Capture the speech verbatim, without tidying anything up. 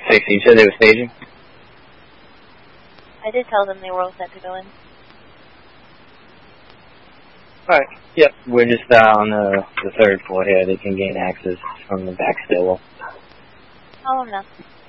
sixty. You said they were staging? I did tell them they were all set to go in. Alright, yep. We're just uh, on the, the third floor here. They can gain access from the back stairwell. Oh, no.